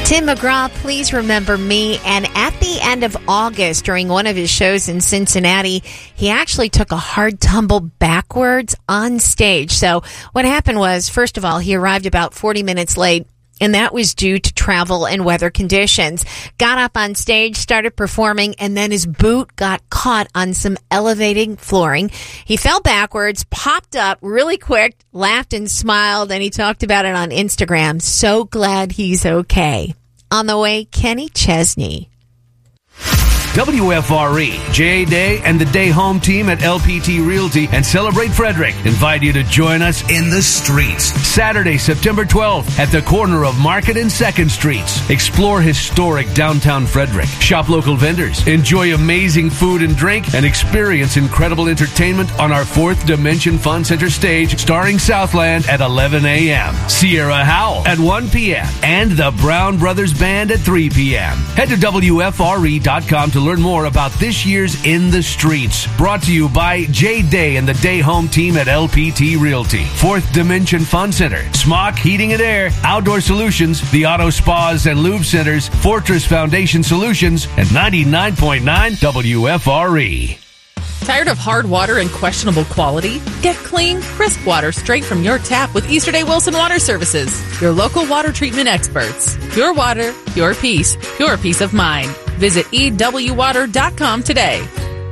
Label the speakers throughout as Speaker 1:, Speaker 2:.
Speaker 1: Tim McGraw, Please Remember Me. And at the end of August, during one of his shows in Cincinnati, he actually took a hard tumble backwards on stage. So what happened was, first of all, he arrived about 40 minutes late, and that was due to travel and weather conditions. Got up on stage, started performing, and then his boot got caught on some elevating flooring. He fell backwards, popped up really quick, laughed and smiled, and he talked about it on Instagram. So glad he's okay. On the way, Kenny Chesney.
Speaker 2: WFRE, J.A. Day, and the Day Home team at LPT Realty and Celebrate Frederick invite you to join us in the streets. Saturday, September 12th at the corner of Market and 2nd Streets. Explore historic downtown Frederick. Shop local vendors. Enjoy amazing food and drink and experience incredible entertainment on our 4th Dimension Fun Center stage starring Southland at 11 a.m. Sierra Howell at 1 p.m. and the Brown Brothers Band at 3 p.m. Head to WFRE.com to learn more about this year's In the Streets. Brought to you by J. Day and the Day Home team at LPT Realty. 4th Dimension Fun Center, Smock Heating and Air, Outdoor Solutions, the Auto Spas and Lube Centers, Fortress Foundation Solutions, and 99.9 WFRE.
Speaker 3: Tired of hard water and questionable quality? Get clean, crisp water straight from your tap with Easterday Wilson Water Services, your local water treatment experts. Your water, your peace of mind. Visit EWWater.com today.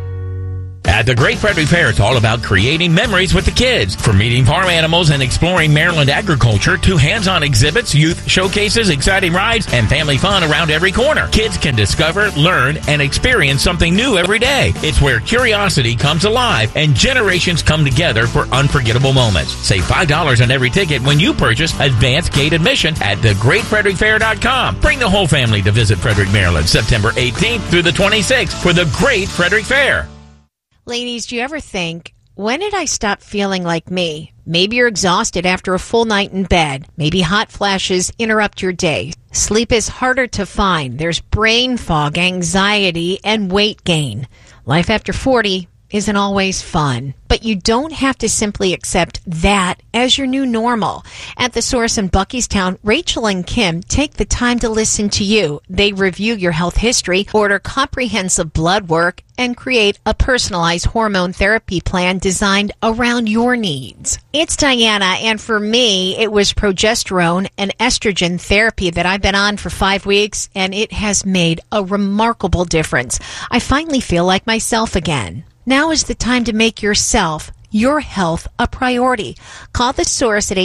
Speaker 4: At the Great Frederick Fair, it's all about creating memories with the kids. From meeting farm animals and exploring Maryland agriculture to hands-on exhibits, youth showcases, exciting rides, and family fun around every corner. Kids can discover, learn, and experience something new every day. It's where curiosity comes alive and generations come together for unforgettable moments. Save $5 on every ticket when you purchase advanced gate admission at thegreatfrederickfair.com. Bring the whole family to visit Frederick, Maryland, September 18th through the 26th for the Great Frederick Fair.
Speaker 1: Ladies, do you ever think, when did I stop feeling like me? Maybe you're exhausted after a full night in bed. Maybe hot flashes interrupt your day. Sleep is harder to find. There's brain fog, anxiety, and weight gain. Life after 40 isn't always fun. But you don't have to simply accept that as your new normal. At The Source in Buckystown, Rachel and Kim take the time to listen to you. They review your health history, order comprehensive blood work, and create a personalized hormone therapy plan designed around your needs. It's Diana, and for me, it was progesterone and estrogen therapy that I've been on for 5 weeks, and it has made a remarkable difference. I finally feel like myself again. Now is the time to make yourself, your health, a priority. Call The Source at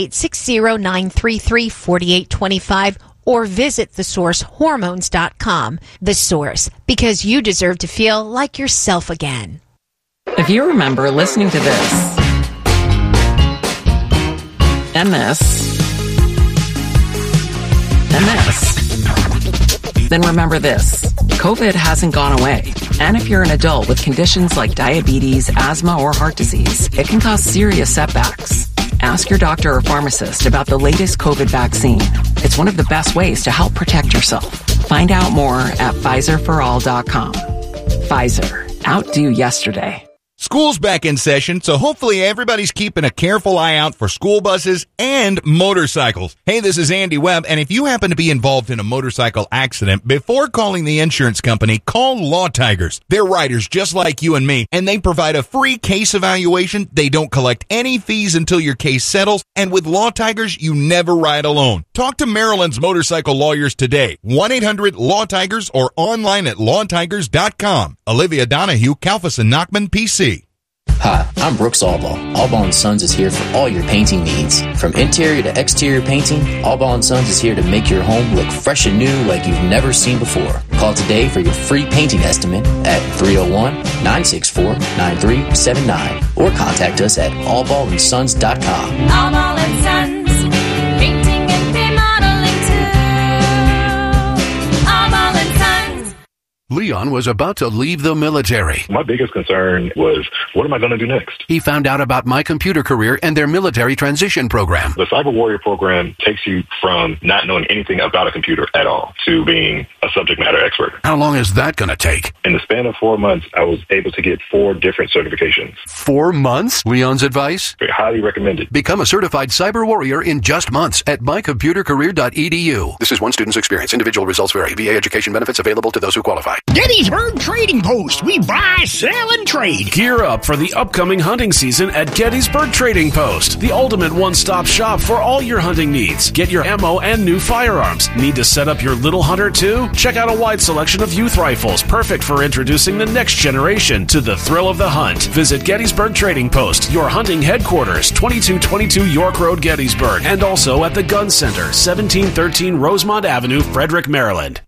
Speaker 1: 860-933-4825 or visit thesourcehormones.com. The Source, because you deserve to feel like yourself again.
Speaker 5: If you remember listening to this, and this, and this, then remember this. COVID hasn't gone away. And if you're an adult with conditions like diabetes, asthma, or heart disease, it can cause serious setbacks. Ask your doctor or pharmacist about the latest COVID vaccine. It's one of the best ways to help protect yourself. Find out more at PfizerForAll.com. Pfizer. Outdo yesterday.
Speaker 6: School's back in session, so hopefully everybody's keeping a careful eye out for school buses and motorcycles. Hey, this is Andy Webb, and if you happen to be involved in a motorcycle accident, before calling the insurance company, call Law Tigers. They're riders just like you and me, and they provide a free case evaluation. They don't collect any fees until your case settles, and with Law Tigers, you never ride alone. Talk to Maryland's motorcycle lawyers today. 1-800-LAW-TIGERS or online at lawtigers.com. Olivia Donahue, Kalfas & Nachman, PC.
Speaker 7: Hi, I'm Brooks Allball. Allball & Sons is here for all your painting needs. From interior to exterior painting, Allball & Sons is here to make your home look fresh and new like you've never seen before. Call today for your free painting estimate at 301-964-9379 or contact us at allballandsons.com.
Speaker 8: Allball & Sons, painting and remodeling too. Allball & Sons.
Speaker 9: Leon was about to leave the military.
Speaker 10: My biggest concern was, what am I going to do next?
Speaker 9: He found out about My Computer Career and their military transition program.
Speaker 10: The Cyber Warrior program takes you from not knowing anything about a computer at all to being a subject matter expert.
Speaker 9: How long is that going to take?
Speaker 10: In the span of 4 months, I was able to get 4 different certifications.
Speaker 9: 4 months? Leon's advice?
Speaker 10: Highly recommended.
Speaker 9: Become a certified cyber warrior in just months at mycomputercareer.edu. This is one student's experience. Individual results vary. VA education benefits available to those who qualify.
Speaker 11: Gettysburg Trading Post. We buy, sell, and trade.
Speaker 12: Gear up for the upcoming hunting season at Gettysburg Trading Post, the ultimate one-stop shop for all your hunting needs. Get your ammo and new firearms. Need to set up your little hunter too? Check out a wide selection of youth rifles, perfect for introducing the next generation to the thrill of the hunt. Visit Gettysburg Trading Post, your hunting headquarters, 2222 York Road, Gettysburg, and also at the Gun Center, 1713 Rosemont Avenue, Frederick, Maryland.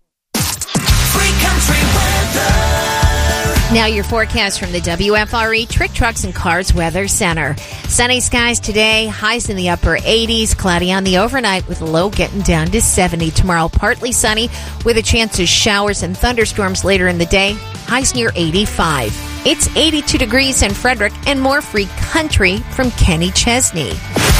Speaker 1: Now your forecast from the WFRE Trick Trucks and Cars Weather Center. Sunny skies today, highs in the upper 80s, cloudy on the overnight with a low getting down to 70. Tomorrow, partly sunny with a chance of showers and thunderstorms later in the day, highs near 85. It's 82 degrees in Frederick, and more free country from Kenny Chesney.